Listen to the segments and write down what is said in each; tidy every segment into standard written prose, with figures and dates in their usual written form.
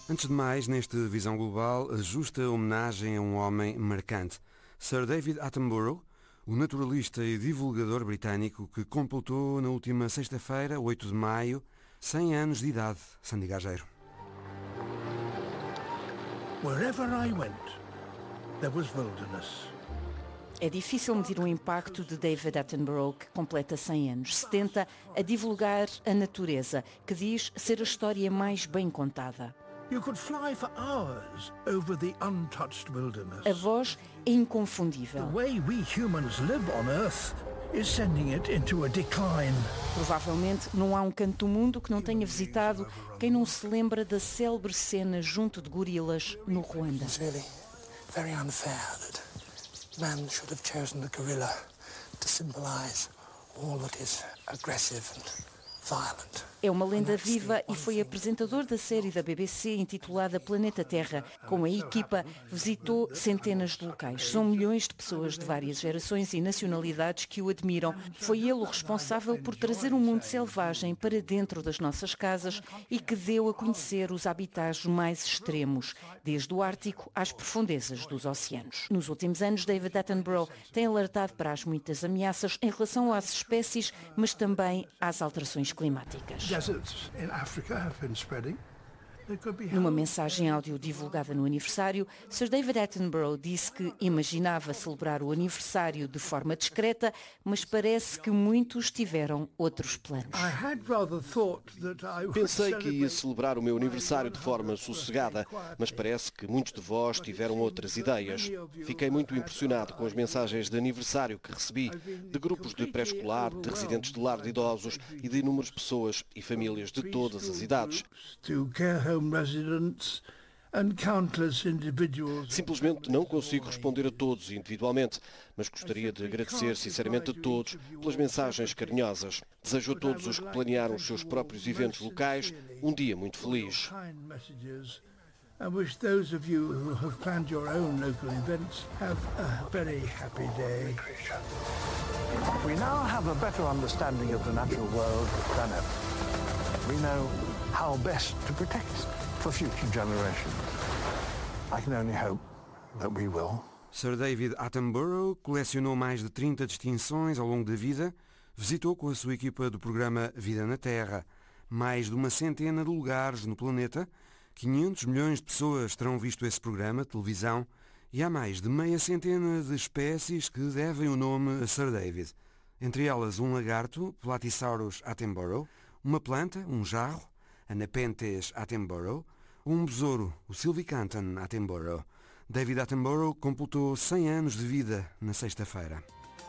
Antes de mais, neste Visão Global, a justa homenagem a um homem marcante. Sir David Attenborough, o naturalista e divulgador britânico que completou na última sexta-feira, 8 de maio, 100 anos de idade. Sandy Gageiro. Wherever I went, there was wilderness. É difícil medir o impacto de David Attenborough, que completa 100 anos. 70 a divulgar a natureza, que diz ser a história mais bem contada. You could fly for hours over the untouched wilderness. A voz é inconfundível. The way we humans live on Earth is sending it into a decline. Provavelmente não há um canto do mundo que não tenha visitado quem não se lembra da célebre cena junto de gorilas no Ruanda. It's really very unfair that man should have chosen the gorilla to symbolize all that is aggressive and violent. É uma lenda viva e foi apresentador da série da BBC intitulada Planeta Terra. Com a equipa, visitou centenas de locais. São milhões de pessoas de várias gerações e nacionalidades que o admiram. Foi ele o responsável por trazer um mundo selvagem para dentro das nossas casas e que deu a conhecer os habitats mais extremos, desde o Ártico às profundezas dos oceanos. Nos últimos anos, David Attenborough tem alertado para as muitas ameaças em relação às espécies, mas também às alterações climáticas. Numa mensagem áudio divulgada no aniversário, Sir David Attenborough disse que imaginava celebrar o aniversário de forma discreta, mas parece que muitos tiveram outros planos. Pensei que ia celebrar o meu aniversário de forma sossegada, mas parece que muitos de vós tiveram outras ideias. Fiquei muito impressionado com as mensagens de aniversário que recebi, de grupos de pré-escolar, de residentes de lar de idosos e de inúmeras pessoas e famílias de todas as idades. Simplesmente não consigo responder a todos individualmente, mas gostaria de agradecer sinceramente a todos pelas mensagens carinhosas. Desejo a todos os que planearam os seus próprios eventos locais um dia muito feliz. I wish those of you who have planned your own local events have a very happy day. We now have a better understanding of the natural world than ever. We know how best to protect it for future generations. I can only hope that we will. Sir David Attenborough colecionou mais de 30 distinções ao longo da vida, visitou com a sua equipa do programa Vida na Terra mais de uma centena de lugares no planeta, 500 milhões de pessoas terão visto esse programa de televisão e há mais de meia centena de espécies que devem o nome a Sir David. Entre elas um lagarto, Platysaurus attenborough, uma planta, um jarro, a Nepenthes attenborough, um besouro, o Sylvicanthus attenborough. David Attenborough completou 100 anos de vida na sexta-feira.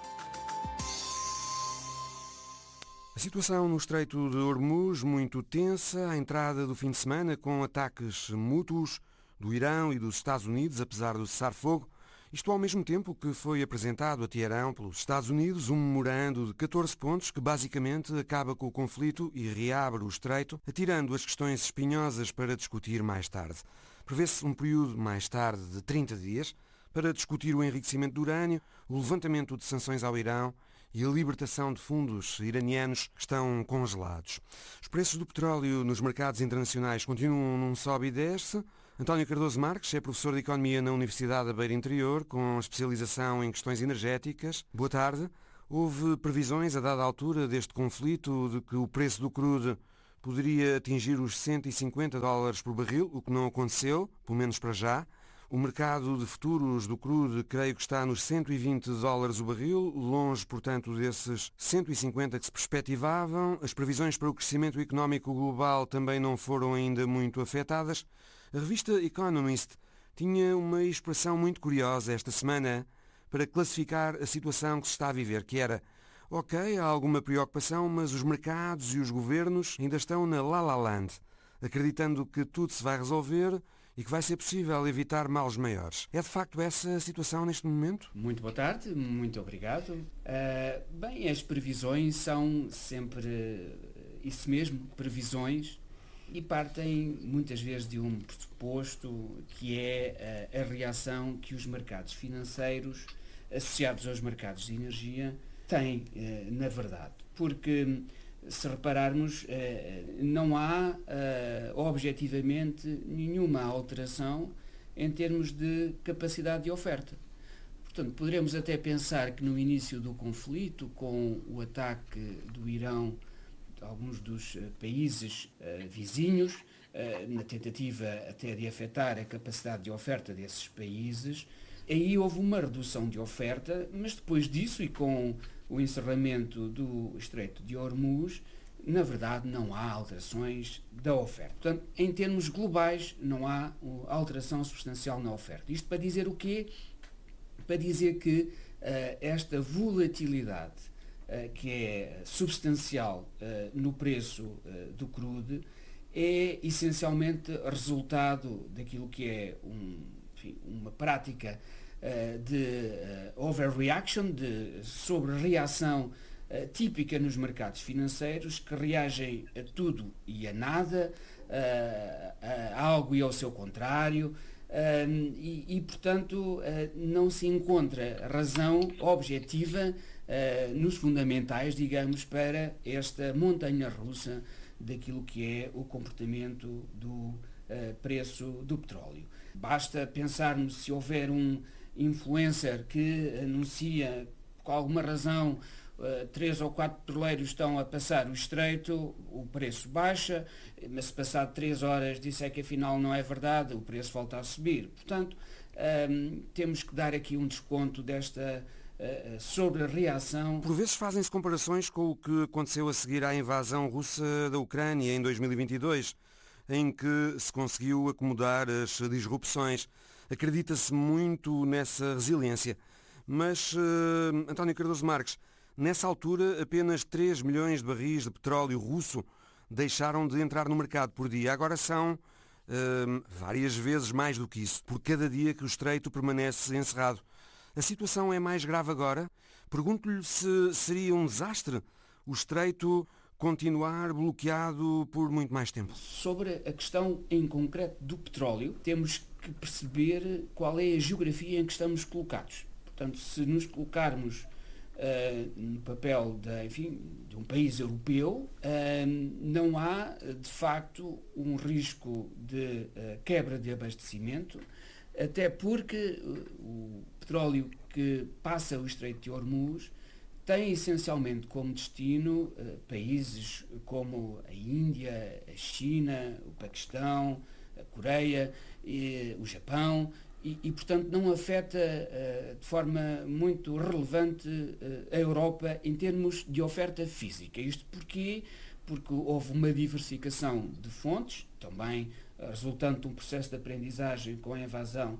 A situação no Estreito de Hormuz muito tensa, à entrada do fim de semana com ataques mútuos do Irão e dos Estados Unidos, apesar do cessar-fogo. Isto ao mesmo tempo que foi apresentado a Teherão pelos Estados Unidos um memorando de 14 pontos que basicamente acaba com o conflito e reabre o Estreito, atirando as questões espinhosas para discutir mais tarde. Prevê-se um período mais tarde de 30 dias para discutir o enriquecimento de urânio, o levantamento de sanções ao Irão e a libertação de fundos iranianos que estão congelados. Os preços do petróleo nos mercados internacionais continuam num sobe e desce. António Cardoso Marques é professor de Economia na Universidade da Beira Interior, com especialização em questões energéticas. Boa tarde. Houve previsões a dada altura deste conflito de que o preço do crudo poderia atingir os $150 por barril, o que não aconteceu, pelo menos para já. O mercado de futuros do crudo creio que está nos $120 o barril, longe, portanto, desses 150 que se perspectivavam. As previsões para o crescimento económico global também não foram ainda muito afetadas. A revista Economist tinha uma expressão muito curiosa esta semana para classificar a situação que se está a viver, que era: ok, há alguma preocupação, mas os mercados e os governos ainda estão na La Land, acreditando que tudo se vai resolver e que vai ser possível evitar males maiores. É de facto essa a situação neste momento? Muito boa tarde, muito obrigado. Bem, as previsões são sempre isso mesmo, previsões, e partem muitas vezes de um pressuposto que é a reação que os mercados financeiros associados aos mercados de energia têm, na verdade. Porque, se repararmos, não há objetivamente nenhuma alteração em termos de capacidade de oferta. Portanto, poderemos até pensar que no início do conflito, com o ataque do Irão a alguns dos países vizinhos, na tentativa até de afetar a capacidade de oferta desses países, aí houve uma redução de oferta, mas depois disso e com o encerramento do Estreito de Hormuz, na verdade não há alterações da oferta. Portanto, em termos globais, não há alteração substancial na oferta. Isto para dizer o quê? Para dizer que esta volatilidade que é substancial no preço do crude é essencialmente resultado daquilo que é uma prática de overreaction, de sobre-reação típica nos mercados financeiros, que reagem a tudo e a nada, a algo e ao seu contrário, portanto, não se encontra razão objetiva nos fundamentais, digamos, para esta montanha-russa daquilo que é o comportamento do preço do petróleo. Basta pensarmos se houver um influencer que anuncia, por alguma razão, 3 ou 4 petroleiros estão a passar o estreito, o preço baixa, mas se passado 3 horas disser que afinal não é verdade, o preço volta a subir. Portanto, temos que dar aqui um desconto desta sobre a reação. Por vezes fazem-se comparações com o que aconteceu a seguir à invasão russa da Ucrânia em 2022, em que se conseguiu acomodar as disrupções. Acredita-se muito nessa resiliência. Mas, António Cardoso Marques, nessa altura apenas 3 milhões de barris de petróleo russo deixaram de entrar no mercado por dia. Agora são várias vezes mais do que isso, por cada dia que o estreito permanece encerrado. A situação é mais grave agora? Pergunto-lhe se seria um desastre o estreito continuar bloqueado por muito mais tempo. Sobre a questão em concreto do petróleo, temos que perceber qual é a geografia em que estamos colocados. Portanto, se nos colocarmos no papel de um país europeu, não há, de facto, um risco de quebra de abastecimento, até porque o petróleo que passa o Estreito de Hormuz tem essencialmente como destino países como a Índia, a China, o Paquistão, a Coreia, o Japão, e portanto não afeta de forma muito relevante a Europa em termos de oferta física. Isto porquê? Porque houve uma diversificação de fontes, também resultante de um processo de aprendizagem com a invasão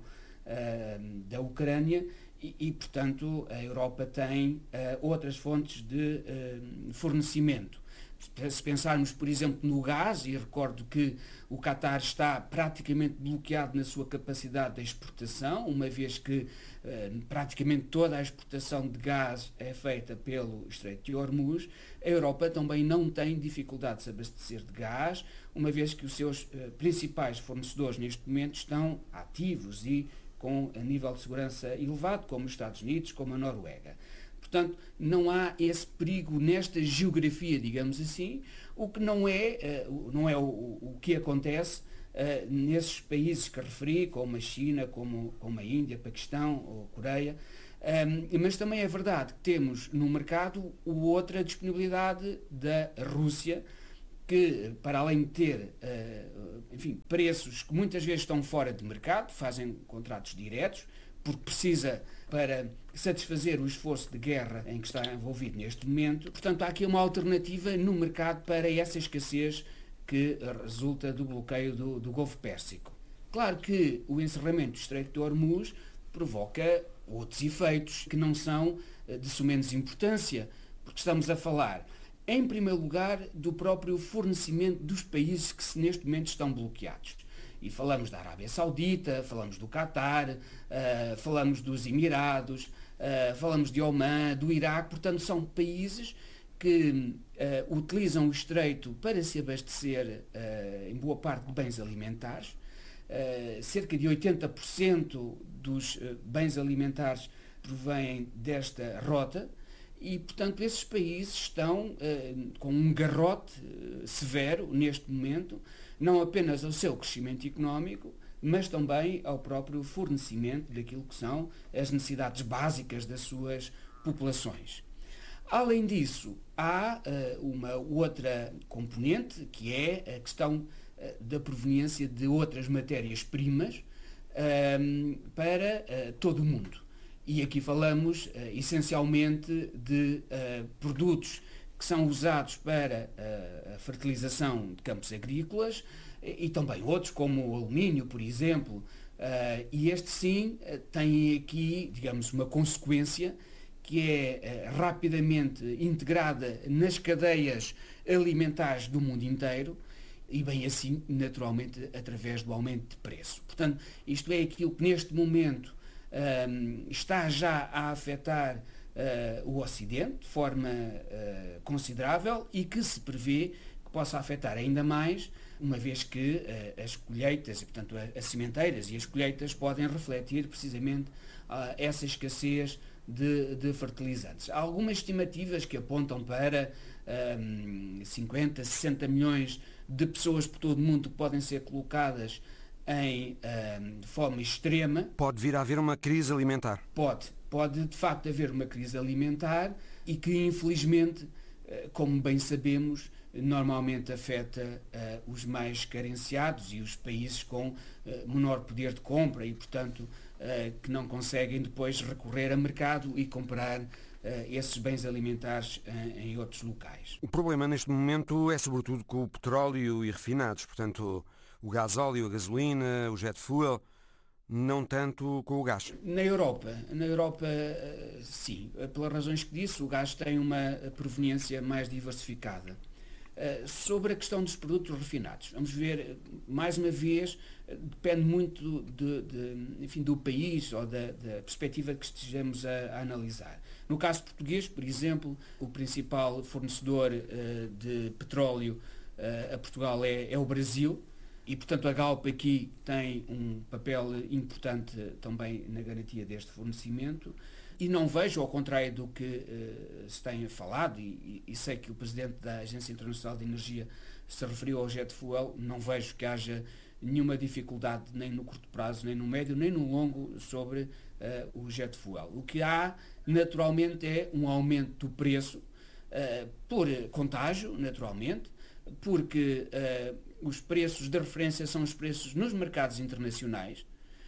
da Ucrânia, portanto, a Europa tem outras fontes de fornecimento. Se pensarmos, por exemplo, no gás, e recordo que o Qatar está praticamente bloqueado na sua capacidade de exportação, uma vez que praticamente toda a exportação de gás é feita pelo Estreito de Hormuz, a Europa também não tem dificuldade de se abastecer de gás, uma vez que os seus principais fornecedores neste momento estão ativos e com a nível de segurança elevado, como os Estados Unidos, como a Noruega. Portanto, não há esse perigo nesta geografia, digamos assim, o que não é o que acontece nesses países que referi, como a China, como a Índia, Paquistão ou Coreia, mas também é verdade que temos no mercado outra disponibilidade da Rússia, que, para além de ter preços que muitas vezes estão fora de mercado, fazem contratos diretos, porque precisa para satisfazer o esforço de guerra em que está envolvido neste momento. Portanto, há aqui uma alternativa no mercado para essa escassez que resulta do bloqueio do Golfo Pérsico. Claro que o encerramento do Estreito de Hormuz provoca outros efeitos que não são de sumenos importância, porque estamos a falar, em primeiro lugar, do próprio fornecimento dos países que neste momento estão bloqueados. E falamos da Arábia Saudita, falamos do Qatar, falamos dos Emirados, falamos de Omã, do Iraque. Portanto, são países que utilizam o estreito para se abastecer em boa parte de bens alimentares. Cerca de 80% dos bens alimentares provêm desta rota. E, portanto, esses países estão com um garrote severo neste momento, não apenas ao seu crescimento económico, mas também ao próprio fornecimento daquilo que são as necessidades básicas das suas populações. Além disso, há uma outra componente, que é a questão da proveniência de outras matérias-primas para todo o mundo. E aqui falamos essencialmente de produtos que são usados para a fertilização de campos agrícolas e também outros, como o alumínio, por exemplo. E este sim tem aqui, digamos, uma consequência que é rapidamente integrada nas cadeias alimentares do mundo inteiro e bem assim, naturalmente, através do aumento de preço. Portanto, isto é aquilo que neste momento está já a afetar o Ocidente de forma considerável e que se prevê que possa afetar ainda mais, uma vez que as colheitas, e portanto as sementeiras e as colheitas podem refletir precisamente essa escassez de fertilizantes. Há algumas estimativas que apontam para 50, 60 milhões de pessoas por todo o mundo que podem ser colocadas em fome extrema. Pode vir a haver uma crise alimentar. Pode de facto haver uma crise alimentar e que infelizmente, como bem sabemos, normalmente afeta os mais carenciados e os países com menor poder de compra e, portanto, que não conseguem depois recorrer a mercado e comprar esses bens alimentares em outros locais. O problema neste momento é sobretudo com o petróleo e refinados, portanto o gasóleo, a gasolina, o jet fuel, não tanto com o gás. Na Europa, sim, pelas razões que disse, o gás tem uma proveniência mais diversificada. Sobre a questão dos produtos refinados, vamos ver, mais uma vez, depende muito do país ou da perspectiva que estejamos a analisar. No caso português, por exemplo, o principal fornecedor de petróleo a Portugal é o Brasil e, portanto, a Galp aqui tem um papel importante também na garantia deste fornecimento. E não vejo, ao contrário do que se tem falado, e sei que o Presidente da Agência Internacional de Energia se referiu ao jet fuel, não vejo que haja nenhuma dificuldade, nem no curto prazo, nem no médio, nem no longo, sobre o jet fuel. O que há, naturalmente, é um aumento do preço por contágio, naturalmente, porque os preços de referência são os preços nos mercados internacionais,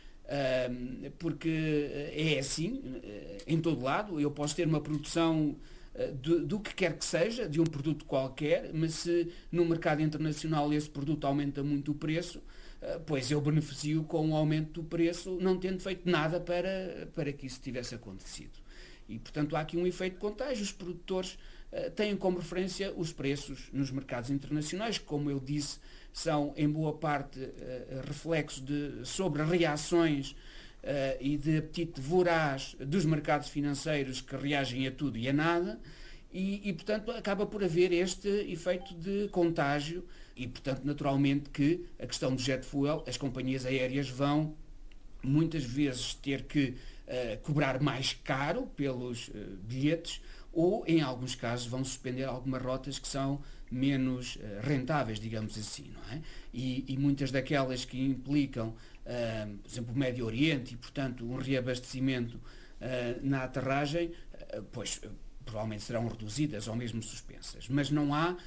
porque é assim em todo lado. Eu posso ter uma produção do que quer que seja, de um produto qualquer, mas se no mercado internacional esse produto aumenta muito o preço, pois eu beneficio com o aumento do preço, não tendo feito nada para que isso tivesse acontecido. E, portanto, há aqui um efeito de contágio. Os produtores têm como referência os preços nos mercados internacionais, que, como eu disse, são em boa parte reflexo sobre reações e de apetite voraz dos mercados financeiros que reagem a tudo e a nada e, portanto, acaba por haver este efeito de contágio e, portanto, naturalmente que a questão do jet fuel, as companhias aéreas vão muitas vezes ter que cobrar mais caro pelos bilhetes ou, em alguns casos, vão suspender algumas rotas que são menos rentáveis, digamos assim, não é? E muitas daquelas que implicam, por exemplo, o Médio Oriente e, portanto, um reabastecimento na aterragem, pois provavelmente serão reduzidas ou mesmo suspensas. Mas não há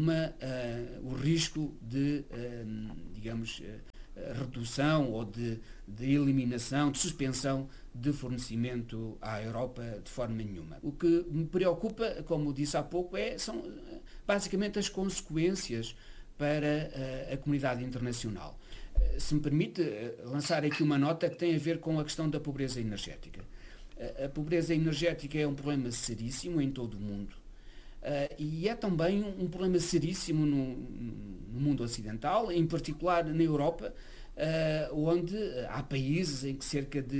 o risco de, digamos, redução ou de eliminação, de suspensão de fornecimento à Europa de forma nenhuma. O que me preocupa, como disse há pouco, são basicamente as consequências para a comunidade internacional. Se me permite lançar aqui uma nota que tem a ver com a questão da pobreza energética. A pobreza energética é um problema seríssimo em todo o mundo e é também um problema seríssimo no mundo ocidental, em particular na Europa, onde há países em que cerca de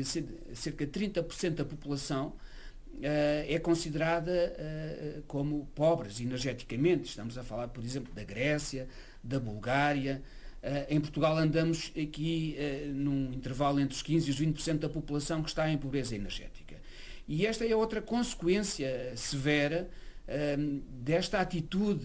30% da população é considerada como pobres energeticamente. Estamos a falar, por exemplo, da Grécia, da Bulgária. Em Portugal andamos aqui num intervalo entre os 15% e os 20% da população que está em pobreza energética. E esta é outra consequência severa desta atitude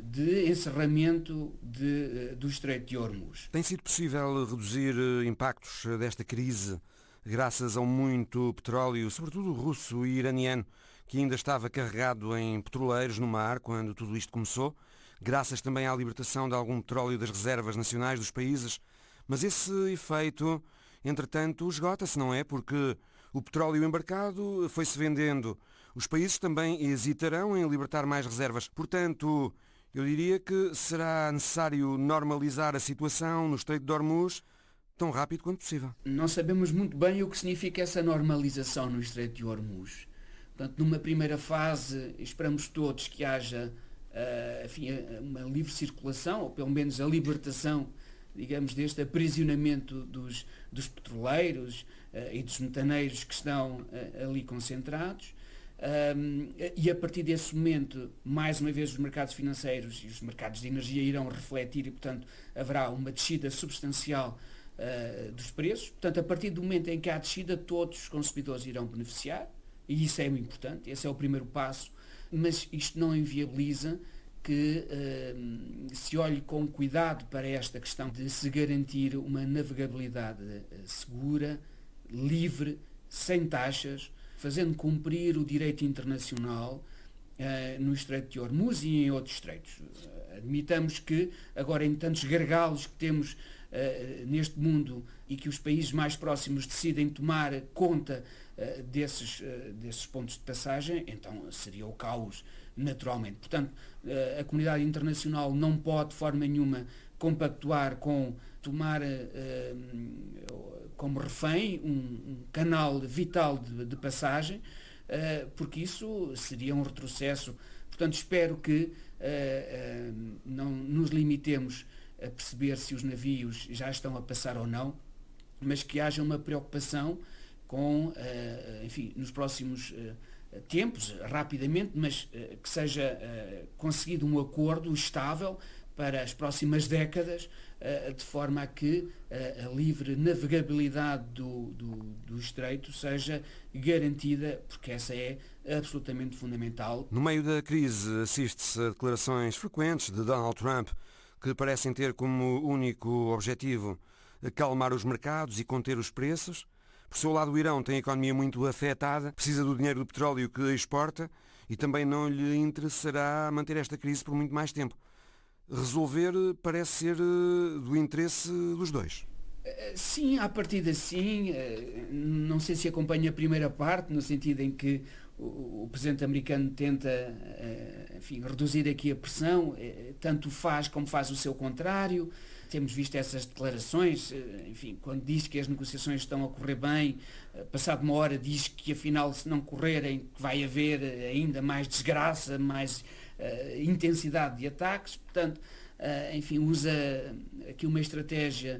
de encerramento do Estreito de Hormuz. Tem sido possível reduzir impactos desta crise graças ao muito petróleo, sobretudo russo e iraniano, que ainda estava carregado em petroleiros no mar quando tudo isto começou, graças também à libertação de algum petróleo das reservas nacionais dos países. Mas esse efeito, entretanto, esgota-se, não é? Porque o petróleo embarcado foi-se vendendo. Os países também hesitarão em libertar mais reservas. Portanto, eu diria que será necessário normalizar a situação no Estreito de Hormuz tão rápido quanto possível. Não sabemos muito bem o que significa essa normalização no Estreito de Hormuz. Portanto, numa primeira fase, esperamos todos que haja uma livre circulação, ou pelo menos a libertação, digamos, deste aprisionamento dos petroleiros e dos metaneiros que estão ali concentrados. E a partir desse momento, mais uma vez, os mercados financeiros e os mercados de energia irão refletir e, portanto, haverá uma descida substancial dos preços. Portanto, a partir do momento em que há descida, todos os consumidores irão beneficiar, e isso é muito importante, esse é o primeiro passo, mas isto não inviabiliza que se olhe com cuidado para esta questão de se garantir uma navegabilidade segura, livre, sem taxas, fazendo cumprir o direito internacional no Estreito de Hormuz e em outros estreitos. Admitamos que, agora em tantos gargalos que temos neste mundo e que os países mais próximos decidem tomar conta desses pontos de passagem, então seria o caos naturalmente. Portanto, a comunidade internacional não pode de forma nenhuma compactuar com tomar como refém um canal vital de passagem, porque isso seria um retrocesso. Portanto, espero que não nos limitemos a perceber se os navios já estão a passar ou não, mas que haja uma preocupação com, enfim, nos próximos tempos, rapidamente, mas que seja conseguido um acordo estável para as próximas décadas, de forma a que a livre navegabilidade do Estreito seja garantida, porque essa é absolutamente fundamental. No meio da crise assiste-se a declarações frequentes de Donald Trump que parecem ter como único objetivo acalmar os mercados e conter os preços. Por seu lado, o Irão tem a economia muito afetada, precisa do dinheiro do petróleo que exporta e também não lhe interessará manter esta crise por muito mais tempo. Resolver parece ser do interesse dos dois. Sim, à partida sim. Não sei se acompanha a primeira parte, no sentido em que o presidente americano tenta, enfim, reduzir aqui a pressão, tanto faz como faz o seu contrário. Temos visto essas declarações, enfim, quando diz que as negociações estão a correr bem, passado uma hora diz que afinal, se não correrem, vai haver ainda mais desgraça, mais intensidade de ataques. Portanto, enfim, usa aqui uma estratégia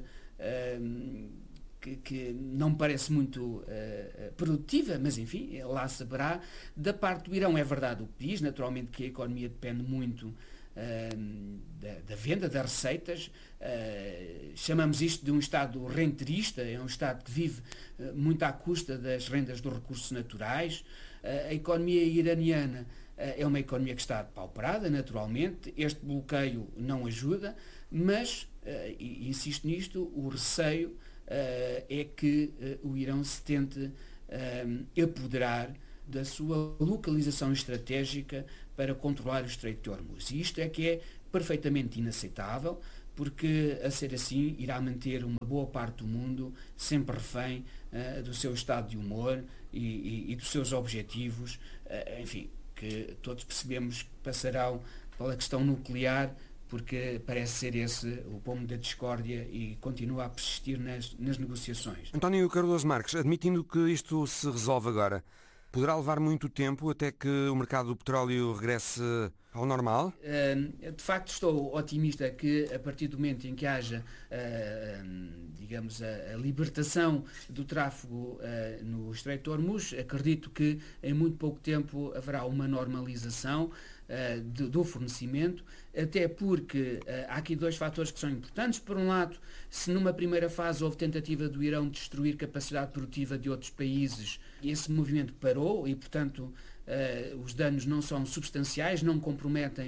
que não me parece muito produtiva, mas enfim, lá saberá. Da parte do Irão é verdade o que diz, naturalmente que a economia depende muito da venda, das receitas. Chamamos isto de um Estado renterista, é um Estado que vive muito à custa das rendas dos recursos naturais. A economia iraniana é uma economia que está depauperada, naturalmente. Este bloqueio não ajuda, mas, e insisto nisto, o receio é que o Irão se tente apoderar da sua localização estratégica para controlar o Estreito de Hormuz. E isto é que é perfeitamente inaceitável, porque, a ser assim, irá manter uma boa parte do mundo sempre refém do seu estado de humor e dos seus objetivos, enfim, que todos percebemos que passarão pela questão nuclear, porque parece ser esse o pomo da discórdia e continua a persistir nas negociações. António Cardoso Marques, admitindo que isto se resolve agora, poderá levar muito tempo até que o mercado do petróleo regresse ao normal? De facto, estou otimista que a partir do momento em que haja, digamos, a libertação do tráfego no Estreito de Hormuz, acredito que em muito pouco tempo haverá uma normalização do fornecimento, até porque há aqui dois fatores que são importantes. Por um lado, se numa primeira fase houve tentativa do Irão de destruir capacidade produtiva de outros países, esse movimento parou e, portanto, os danos não são substanciais, não comprometem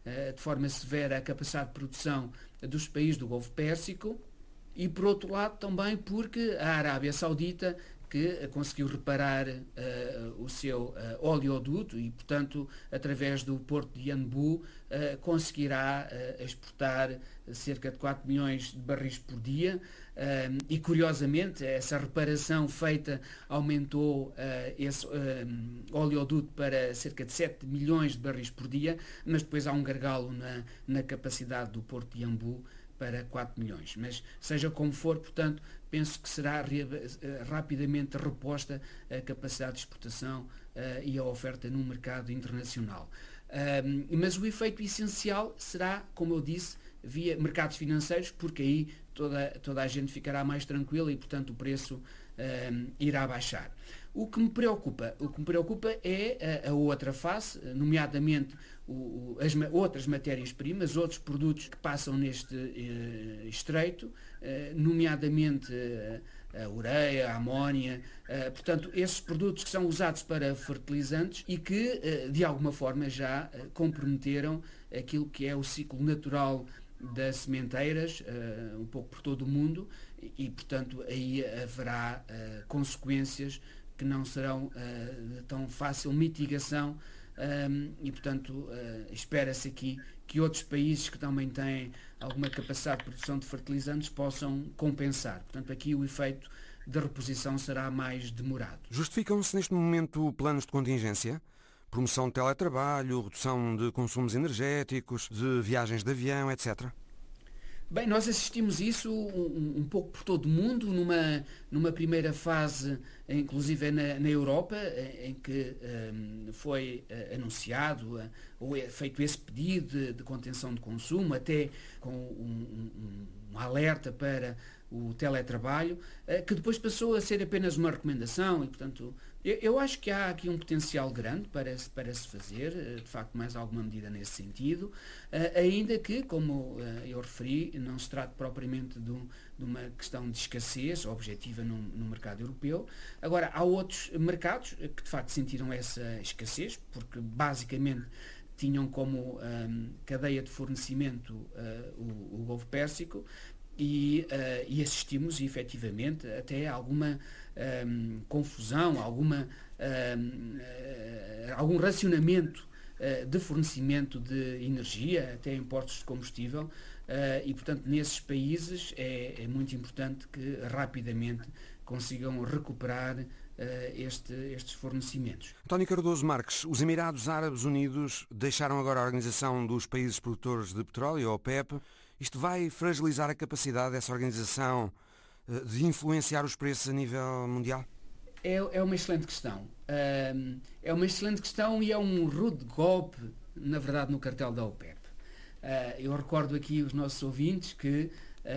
de forma severa a capacidade de produção dos países do Golfo Pérsico, e por outro lado também porque a Arábia Saudita, que conseguiu reparar o seu oleoduto e, portanto, através do porto de Yanbu, conseguirá exportar cerca de 4 milhões de barris por dia. E, curiosamente, essa reparação feita aumentou esse oleoduto para cerca de 7 milhões de barris por dia, mas depois há um gargalo na capacidade do porto de Yanbu para 4 milhões. Mas, seja como for, portanto, penso que será rapidamente reposta a capacidade de exportação e a oferta no mercado internacional. Mas o efeito essencial será, como eu disse, via mercados financeiros, porque aí toda a gente ficará mais tranquila e, portanto, o preço irá baixar. O que me preocupa é a outra face, nomeadamente as outras matérias-primas, outros produtos que passam neste estreito, nomeadamente a ureia, a amónia, portanto, esses produtos que são usados para fertilizantes e que, de alguma forma, já comprometeram aquilo que é o ciclo natural das sementeiras, um pouco por todo o mundo, e, portanto, aí haverá consequências que não serão de tão fácil mitigação, e, portanto, espera-se aqui que outros países que também têm alguma capacidade de produção de fertilizantes possam compensar. Portanto, aqui o efeito da reposição será mais demorado. Justificam-se neste momento planos de contingência? Promoção de teletrabalho, redução de consumos energéticos, de viagens de avião, etc.? Bem, nós assistimos isso um pouco por todo o mundo, numa primeira fase, inclusive na Europa, em que foi anunciado ou feito esse pedido de contenção de consumo, até com um alerta para o teletrabalho, que depois passou a ser apenas uma recomendação e, portanto, eu acho que há aqui um potencial grande para se fazer, de facto, mais alguma medida nesse sentido, ainda que, como eu referi, não se trate propriamente de uma questão de escassez objetiva no mercado europeu. Agora, há outros mercados que, de facto, sentiram essa escassez, porque, basicamente, tinham como cadeia de fornecimento o Golfo Pérsico, e assistimos efetivamente até a alguma confusão, algum racionamento de fornecimento de energia, até em postos de combustível, e, portanto, nesses países é muito importante que rapidamente consigam recuperar estes fornecimentos. António Cardoso Marques, os Emirados Árabes Unidos deixaram agora a Organização dos Países Produtores de Petróleo, a OPEP. Isto vai fragilizar a capacidade dessa organização de influenciar os preços a nível mundial? É uma excelente questão. É uma excelente questão e é um rude golpe, na verdade, no cartel da OPEP. Eu recordo aqui os nossos ouvintes que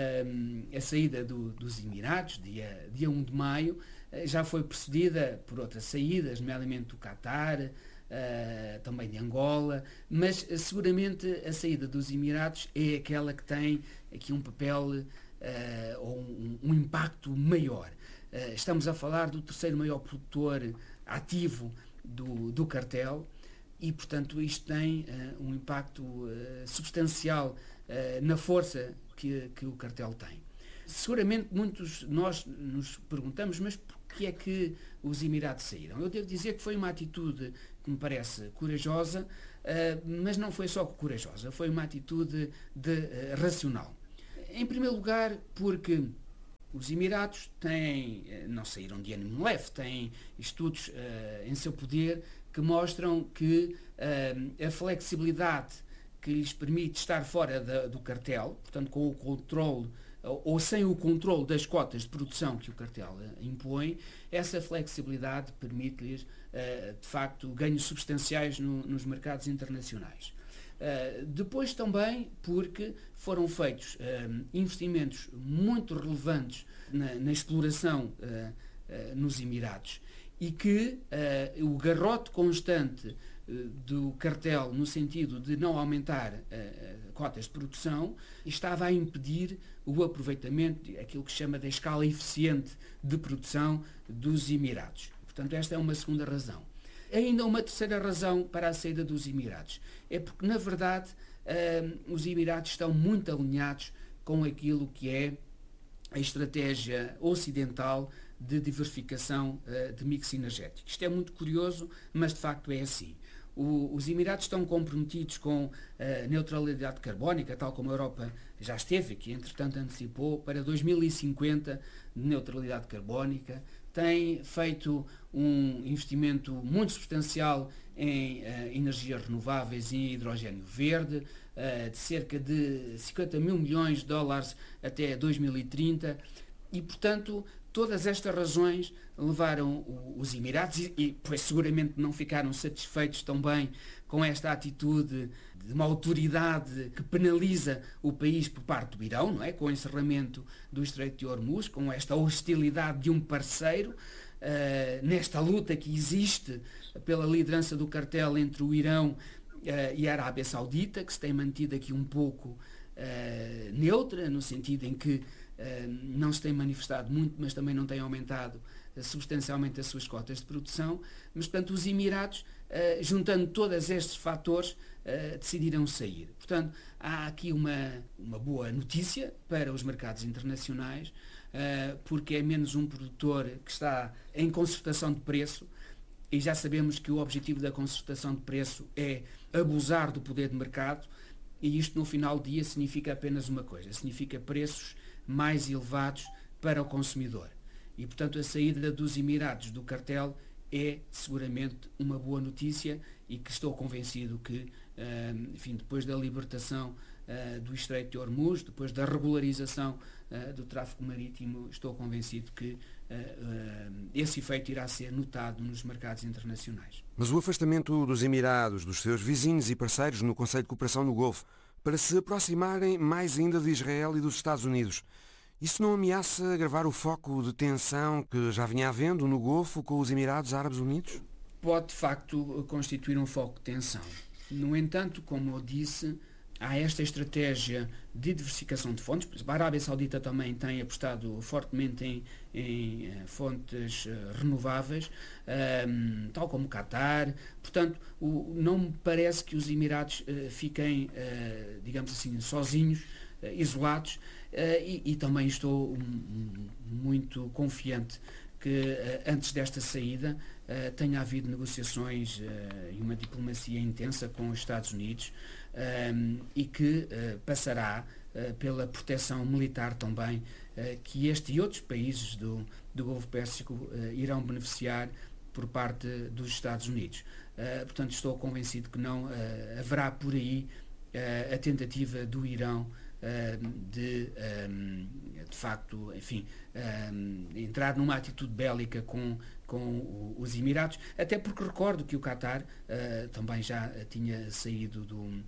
a saída dos Emirados, dia 1 de maio, já foi precedida por outras saídas, nomeadamente do Qatar, também de Angola, mas seguramente a saída dos Emirados é aquela que tem aqui um papel ou um impacto maior. Estamos a falar do terceiro maior produtor ativo do cartel e, portanto, isto tem um impacto substancial na força que o cartel tem. Seguramente muitos de nós nos perguntamos, mas porquê é que os Emirados saíram? Eu devo dizer que foi uma atitude que me parece corajosa, mas não foi só corajosa, foi uma atitude racional. Em primeiro lugar, porque os Emirados não saíram de ânimo leve, têm estudos em seu poder que mostram que a flexibilidade que lhes permite estar fora do cartel, portanto com o controle ou sem o controle das cotas de produção que o cartel impõe, essa flexibilidade permite-lhes, de facto, ganhos substanciais nos mercados internacionais. Depois também porque foram feitos investimentos muito relevantes na exploração nos Emirados e que o garrote constante do cartel no sentido de não aumentar cotas de produção estava a impedir o aproveitamento, aquilo que se chama da escala eficiente de produção dos Emirados. Portanto, esta é uma segunda razão. Ainda uma terceira razão para a saída dos Emirados é porque, na verdade, os Emirados estão muito alinhados com aquilo que é a estratégia ocidental de diversificação de mix energético. Isto é muito curioso, mas de facto é assim. Os Emirados estão comprometidos com a neutralidade carbónica, tal como a Europa já esteve, que entretanto antecipou, para 2050 de neutralidade carbónica. Tem feito um investimento muito substancial em energias renováveis e em hidrogênio verde, de cerca de 50 mil milhões de dólares até 2030, e portanto todas estas razões levaram os Emirados, e pois seguramente não ficaram satisfeitos também com esta atitude de uma autoridade que penaliza o país por parte do Irão, não é? Com o encerramento do Estreito de Hormuz, com esta hostilidade de um parceiro, nesta luta que existe pela liderança do cartel entre o Irão e a Arábia Saudita, que se tem mantido aqui um pouco neutra, no sentido em que não se tem manifestado muito, mas também não tem aumentado substancialmente as suas cotas de produção. Mas, portanto, os Emirados, juntando todos estes fatores, decidiram sair. Portanto, há aqui uma boa notícia para os mercados internacionais, porque é menos um produtor que está em concertação de preço, e já sabemos que o objetivo da concertação de preço é abusar do poder de mercado, e isto no final do dia significa apenas uma coisa, significa preços mais elevados para o consumidor. E, portanto, a saída dos Emirados do cartel é seguramente uma boa notícia, e que estou convencido que, enfim, depois da libertação do Estreito de Hormuz, depois da regularização do tráfego marítimo, estou convencido que esse efeito irá ser notado nos mercados internacionais. Mas o afastamento dos Emirados, dos seus vizinhos e parceiros no Conselho de Cooperação no Golfo, para se aproximarem mais ainda de Israel e dos Estados Unidos, isso não ameaça agravar o foco de tensão que já vinha havendo no Golfo com os Emirados Árabes Unidos? Pode, de facto, constituir um foco de tensão. No entanto, como eu disse, há esta estratégia de diversificação de fontes. Por exemplo, a Arábia Saudita também tem apostado fortemente em fontes renováveis, tal como o Qatar. Portanto, não me parece que os Emirados fiquem, digamos assim, sozinhos, isolados, e também estou muito confiante que antes desta saída tenha havido negociações e uma diplomacia intensa com os Estados Unidos, e que passará pela proteção militar também, que este e outros países do Golfo Pérsico irão beneficiar por parte dos Estados Unidos. Portanto, estou convencido que não haverá por aí a tentativa do Irão de facto, enfim, entrar numa atitude bélica com os Emirados, até porque recordo que o Qatar também já tinha saído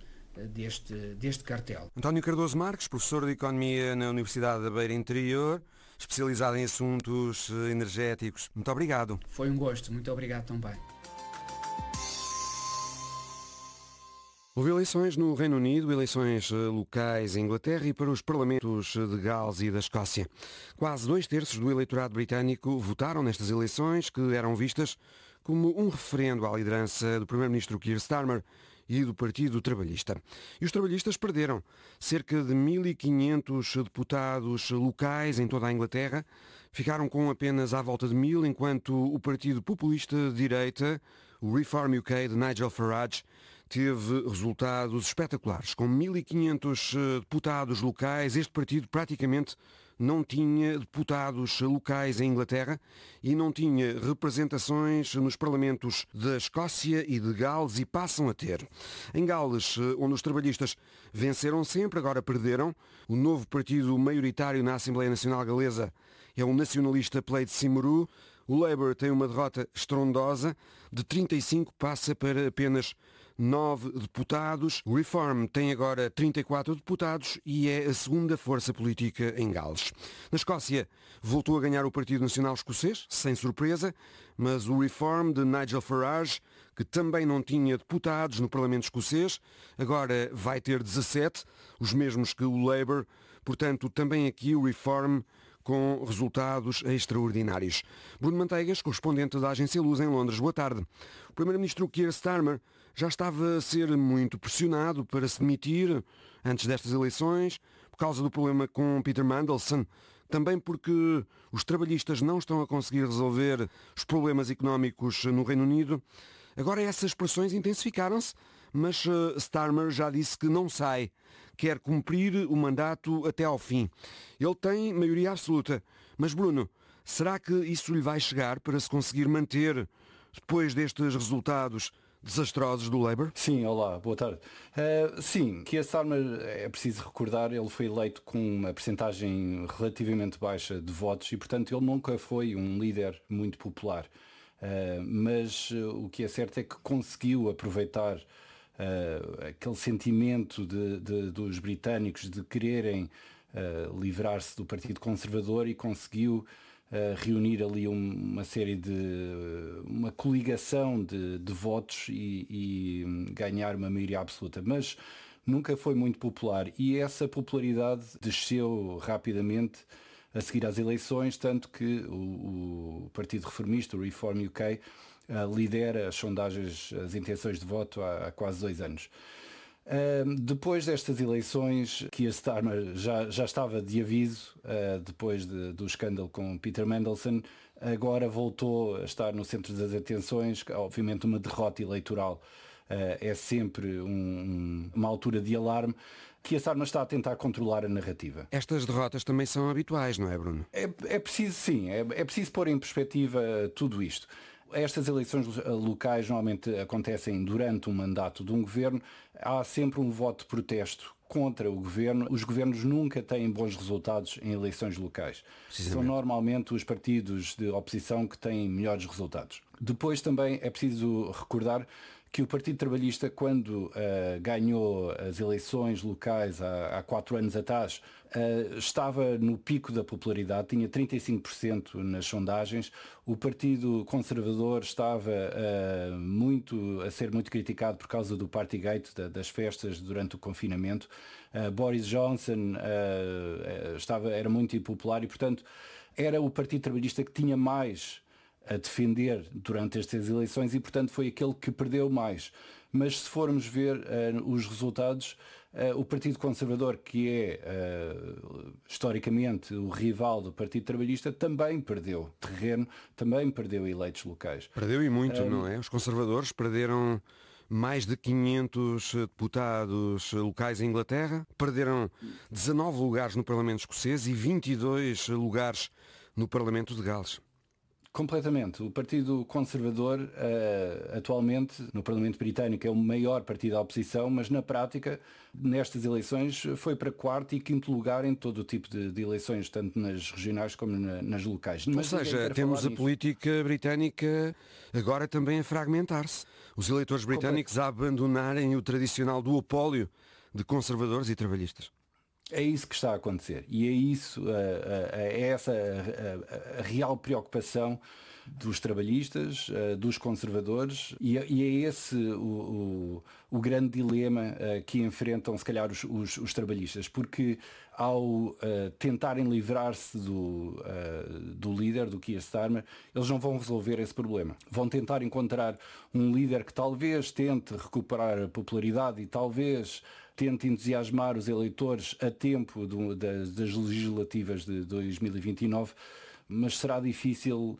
deste cartel. António Cardoso Marques, professor de Economia na Universidade da Beira Interior, especializado em assuntos energéticos. Muito obrigado. Foi um gosto, muito obrigado também. Houve eleições no Reino Unido, eleições locais em Inglaterra e para os parlamentos de Gales e da Escócia. Quase 2/3 do eleitorado britânico votaram nestas eleições, que eram vistas como um referendo à liderança do primeiro-ministro Keir Starmer e do Partido Trabalhista. E os trabalhistas perderam cerca de 1.500 deputados locais em toda a Inglaterra, ficaram com apenas à volta de 1.000, enquanto o Partido Populista de Direita, o Reform UK de Nigel Farage, teve resultados espetaculares. Com 1.500 deputados locais, este partido praticamente não tinha deputados locais em Inglaterra e não tinha representações nos parlamentos da Escócia e de Gales, e passam a ter. Em Gales, onde os trabalhistas venceram sempre, agora perderam. O novo partido maioritário na Assembleia Nacional Galesa é o nacionalista Plaid Cymru. O Labour tem uma derrota estrondosa, de 35 passa para apenas 9 deputados. O Reform tem agora 34 deputados e é a segunda força política em Gales. Na Escócia, voltou a ganhar o Partido Nacional Escocês, sem surpresa, mas o Reform de Nigel Farage, que também não tinha deputados no Parlamento Escocês, agora vai ter 17, os mesmos que o Labour. Portanto, também aqui o Reform com resultados extraordinários. Bruno Manteigas, correspondente da Agência Luz em Londres. Boa tarde. O primeiro-ministro Keir Starmer já estava a ser muito pressionado para se demitir antes destas eleições, por causa do problema com Peter Mandelson, também porque os trabalhistas não estão a conseguir resolver os problemas económicos no Reino Unido. Agora essas pressões intensificaram-se, mas Starmer já disse que não sai, quer cumprir o mandato até ao fim. Ele tem maioria absoluta, mas Bruno, será que isso lhe vai chegar para se conseguir manter depois destes resultados desastrosos do Labour? Sim, olá, boa tarde. Sim, Keir Starmer, é preciso recordar, ele foi eleito com uma percentagem relativamente baixa de votos e, portanto, ele nunca foi um líder muito popular. Mas o que é certo é que conseguiu aproveitar aquele sentimento dos britânicos de quererem livrar-se do Partido Conservador e conseguiu reunir ali uma coligação de votos e ganhar uma maioria absoluta, mas nunca foi muito popular e essa popularidade desceu rapidamente a seguir às eleições, tanto que o Partido Reformista, o Reform UK, lidera as sondagens, as intenções de voto há quase 2 anos. Depois destas eleições, Keir Starmer já estava de aviso, depois do escândalo com Peter Mandelson, agora voltou a estar no centro das atenções. Obviamente uma derrota eleitoral é sempre uma altura de alarme. Keir Starmer está a tentar controlar a narrativa. Estas derrotas também são habituais, não é, Bruno? É preciso, sim, é preciso pôr em perspectiva tudo isto. Estas eleições locais normalmente acontecem durante um mandato de um governo. Há sempre um voto de protesto contra o governo. Os governos nunca têm bons resultados em eleições locais. São normalmente os partidos de oposição que têm melhores resultados. Depois também é preciso recordar que o Partido Trabalhista, quando ganhou as eleições locais há 4 anos atrás, estava no pico da popularidade, tinha 35% nas sondagens. O Partido Conservador estava a ser muito criticado por causa do Partygate, das festas durante o confinamento. Boris Johnson era muito impopular e, portanto, era o Partido Trabalhista que tinha mais a defender durante estas eleições e, portanto, foi aquele que perdeu mais. Mas se formos ver os resultados, o Partido Conservador, que é historicamente o rival do Partido Trabalhista, também perdeu terreno, também perdeu eleitos locais. Perdeu e muito, não é? Os conservadores perderam mais de 500 deputados locais em Inglaterra, perderam 19 lugares no Parlamento Escocês e 22 lugares no Parlamento de Gales. Completamente. O Partido Conservador, atualmente, no Parlamento Britânico, é o maior partido da oposição, mas na prática, nestas eleições, foi para 4º e 5º lugar em todo o tipo de eleições, tanto nas regionais como nas locais. Ou seja, temos a política britânica agora também a fragmentar-se. Os eleitores britânicos a abandonarem o tradicional duopólio de conservadores e trabalhistas. É isso que está a acontecer e é essa a real preocupação dos trabalhistas, dos conservadores e é esse o grande dilema que enfrentam se calhar os trabalhistas, porque ao tentarem livrar-se do líder, do Keir Starmer, eles não vão resolver esse problema. Vão tentar encontrar um líder que talvez tente recuperar a popularidade e talvez tente entusiasmar os eleitores a tempo das legislativas de 2029, mas será difícil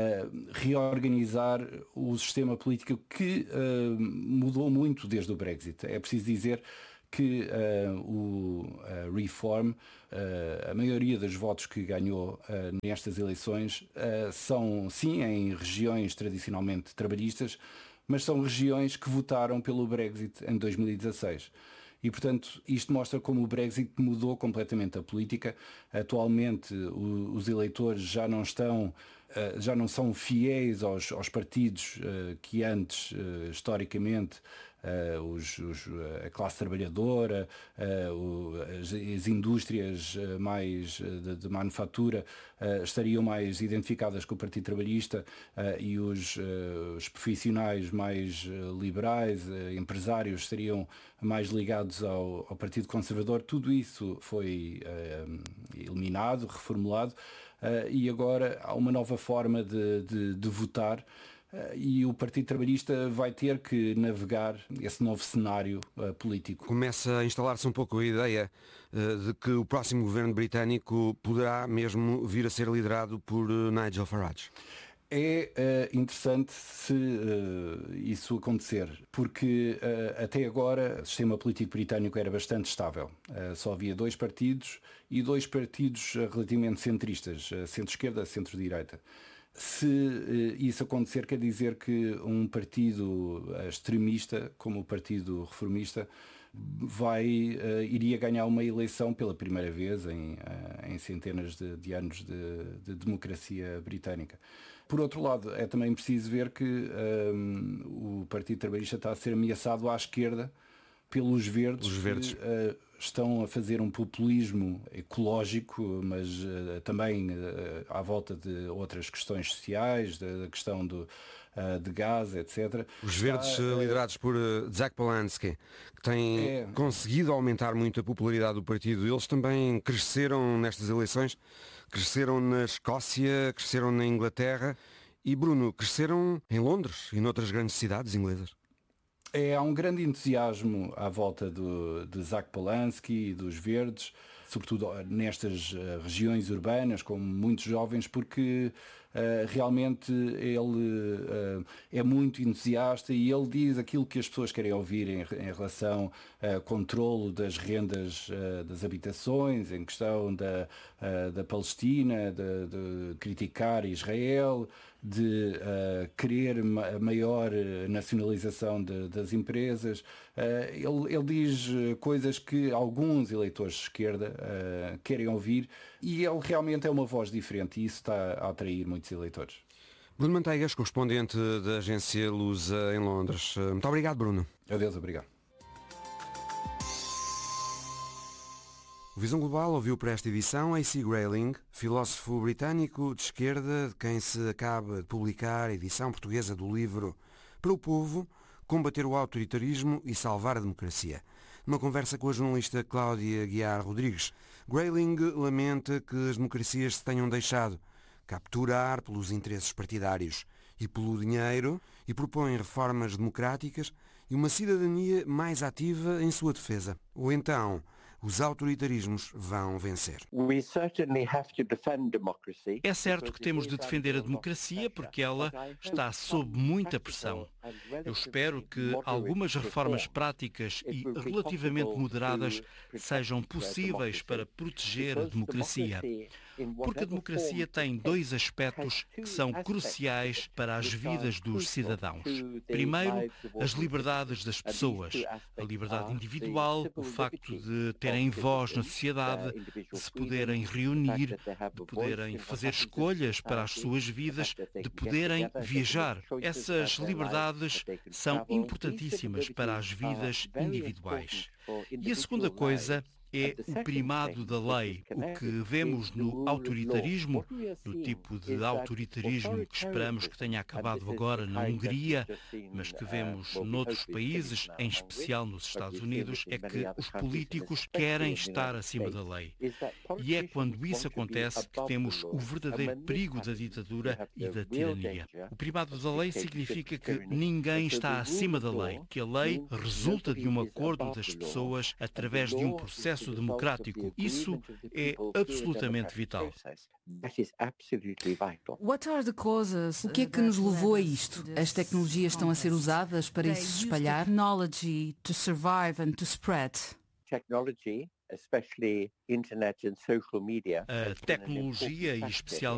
reorganizar o sistema político que mudou muito desde o Brexit. É preciso dizer que o Reform, a maioria dos votos que ganhou nestas eleições são, sim, em regiões tradicionalmente trabalhistas, mas são regiões que votaram pelo Brexit em 2016. E, portanto, isto mostra como o Brexit mudou completamente a política. Atualmente, os eleitores já não são fiéis aos partidos que antes, historicamente, a classe trabalhadora, as indústrias mais de manufatura estariam mais identificadas com o Partido Trabalhista e os profissionais mais liberais, empresários, estariam mais ligados ao Partido Conservador. Tudo isso foi eliminado, reformulado, e agora há uma nova forma de votar e o Partido Trabalhista vai ter que navegar esse novo cenário político. Começa a instalar-se um pouco a ideia de que o próximo governo britânico poderá mesmo vir a ser liderado por Nigel Farage. É interessante se isso acontecer, porque até agora o sistema político britânico era bastante estável. Só havia 2 partidos e 2 partidos relativamente centristas, centro-esquerda, centro-direita. Se isso acontecer, quer dizer que um partido extremista, como o Partido Reformista, iria ganhar uma eleição pela primeira vez em centenas de anos de democracia britânica. Por outro lado, é também preciso ver que o Partido Trabalhista está a ser ameaçado à esquerda pelos verdes. Que estão a fazer um populismo ecológico, mas também à volta de outras questões sociais, da questão de gás, etc. Os verdes liderados por Zach Polanski, que têm conseguido aumentar muito a popularidade do partido, eles também cresceram nestas eleições, cresceram na Escócia, cresceram na Inglaterra e, Bruno, cresceram em Londres e noutras grandes cidades inglesas. Há um grande entusiasmo à volta de Zach Polanski e dos verdes, sobretudo nestas regiões urbanas, com muitos jovens, porque realmente ele é muito entusiasta e ele diz aquilo que as pessoas querem ouvir em relação ao controlo das rendas das habitações, em questão da Palestina, de criticar Israel, de querer maior nacionalização das empresas. Ele diz coisas que alguns eleitores de esquerda querem ouvir e ele realmente é uma voz diferente e isso está a atrair muitos eleitores. Bruno Manteigas, correspondente da agência Lusa em Londres. Muito obrigado, Bruno. Adeus, obrigado. O Visão Global ouviu para esta edição A.C. Grayling, filósofo britânico de esquerda, de quem se acaba de publicar a edição portuguesa do livro Para o Povo, Combater o Autoritarismo e Salvar a Democracia. Numa conversa com a jornalista Cláudia Guiar Rodrigues, Grayling lamenta que as democracias se tenham deixado capturar pelos interesses partidários e pelo dinheiro e propõe reformas democráticas e uma cidadania mais ativa em sua defesa. Ou então, os autoritarismos vão vencer. É certo que temos de defender a democracia porque ela está sob muita pressão. Eu espero que algumas reformas práticas e relativamente moderadas sejam possíveis para proteger a democracia. Porque a democracia tem 2 aspectos que são cruciais para as vidas dos cidadãos. Primeiro, as liberdades das pessoas. A liberdade individual, o facto de terem voz na sociedade, de se poderem reunir, de poderem fazer escolhas para as suas vidas, de poderem viajar. Essas liberdades são importantíssimas para as vidas individuais. E a segunda coisa é o primado da lei. O que vemos no autoritarismo, no tipo de autoritarismo que esperamos que tenha acabado agora na Hungria, mas que vemos noutros países, em especial nos Estados Unidos, é que os políticos querem estar acima da lei. E é quando isso acontece que temos o verdadeiro perigo da ditadura e da tirania. O primado da lei significa que ninguém está acima da lei, que a lei resulta de um acordo das pessoas através de um processo democrático. Isso é absolutamente vital. O que é que nos levou a isto? As tecnologias estão a ser usadas para isso se espalhar? A tecnologia, e especialmente